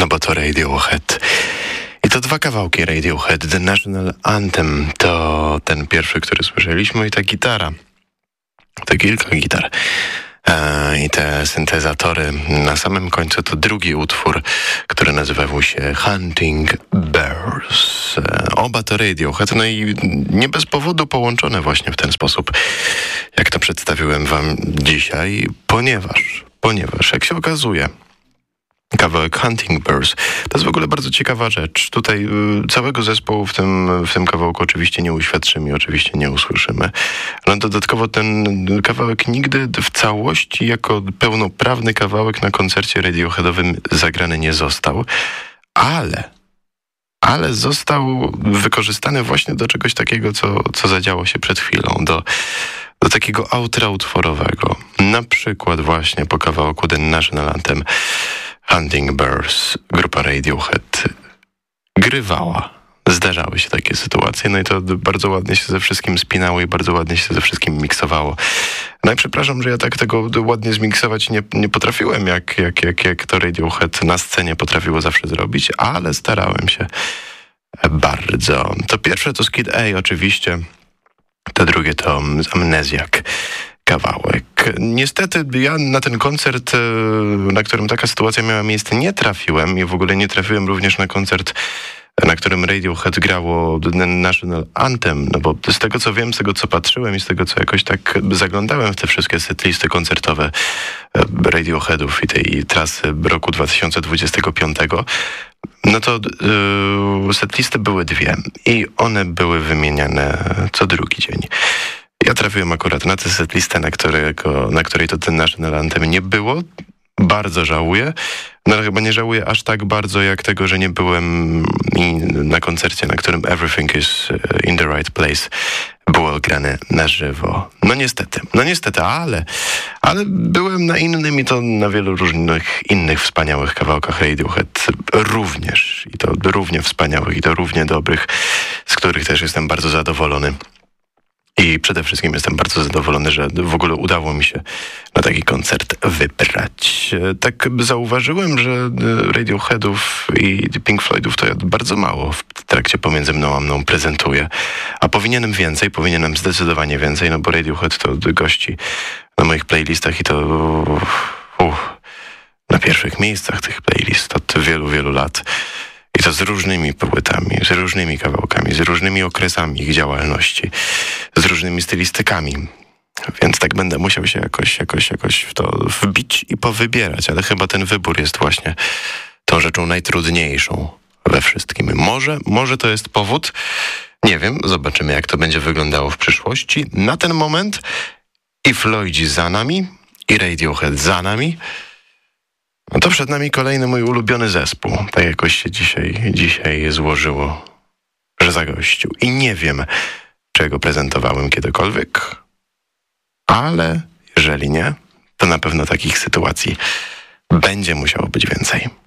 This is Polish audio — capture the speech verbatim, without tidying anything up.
No bo to Radiohead. I to dwa kawałki Radiohead. The National Anthem to ten pierwszy, który słyszeliśmy, i ta gitara. To kilka gitar. E, I te syntezatory. Na samym końcu to drugi utwór, który nazywał się Hunting Bears. E, oba to Radiohead. No i nie bez powodu połączone właśnie w ten sposób, jak to przedstawiłem wam dzisiaj, ponieważ, ponieważ jak się okazuje, kawałek Hunting Bears to jest w ogóle bardzo ciekawa rzecz. Tutaj y, całego zespołu w tym, w tym kawałku oczywiście nie uświadczymy, oczywiście nie usłyszymy. Ale dodatkowo ten kawałek nigdy w całości jako pełnoprawny kawałek na koncercie Radioheadowym zagrany nie został. Ale, ale został wykorzystany właśnie do czegoś takiego, co, co zadziało się przed chwilą. Do, do takiego outra utworowego. Na przykład właśnie po kawałku The National Anthem Hunting Bears grupa Radiohead grywała. Zdarzały się takie sytuacje, no i to bardzo ładnie się ze wszystkim spinało i bardzo ładnie się ze wszystkim miksowało. No i przepraszam, że ja tak tego ładnie zmiksować nie, nie potrafiłem, jak, jak, jak, jak to Radiohead na scenie potrafiło zawsze zrobić, ale starałem się bardzo. To pierwsze to Skid A oczywiście, to drugie to Amnesiac. Kawałek. Niestety ja na ten koncert, na którym taka sytuacja miała miejsce, nie trafiłem i w ogóle nie trafiłem również na koncert, na którym Radiohead grało National Anthem, no bo z tego co wiem, z tego co patrzyłem i z tego co jakoś tak zaglądałem w te wszystkie setlisty koncertowe Radioheadów i tej trasy roku dwa tysiące dwudziestego piątego, no to yy, setlisty były dwie i one były wymieniane co drugi dzień. Ja trafiłem akurat na tę setlistę, na, którego, na której to ten National Anthem nie było. Bardzo żałuję. No ale chyba nie żałuję aż tak bardzo, jak tego, że nie byłem na koncercie, na którym Everything is in the Right Place było grane na żywo. No niestety, no niestety, ale, ale byłem na innym i to na wielu różnych innych wspaniałych kawałkach Radiohead również. I to równie wspaniałych i to równie dobrych, z których też jestem bardzo zadowolony. I przede wszystkim jestem bardzo zadowolony, że w ogóle udało mi się na taki koncert wybrać. Tak zauważyłem, że Radioheadów i Pink Floydów to ja bardzo mało w trakcie Pomiędzy mną a mną prezentuję. A powinienem więcej, powinienem zdecydowanie więcej, no bo Radiohead to gości na moich playlistach i to uh, na pierwszych miejscach tych playlist od wielu, wielu lat. I to z różnymi płytami, z różnymi kawałkami, z różnymi okresami ich działalności, z różnymi stylistykami. Więc tak będę musiał się jakoś, jakoś, jakoś w to wbić i powybierać, ale chyba ten wybór jest właśnie tą rzeczą najtrudniejszą we wszystkim. Może, może to jest powód, nie wiem, zobaczymy jak to będzie wyglądało w przyszłości. Na ten moment i Floydzi za nami, i Radiohead za nami. No to przed nami kolejny mój ulubiony zespół. Tak jakoś się dzisiaj, dzisiaj złożyło, że zagościł. I nie wiem, czy go prezentowałem kiedykolwiek, ale jeżeli nie, to na pewno takich sytuacji będzie musiało być więcej.